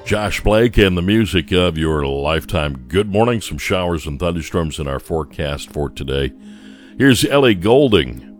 Josh Blake and the music of your lifetime. Good morning. Some showers and thunderstorms in our forecast for today. Here's Ellie Goulding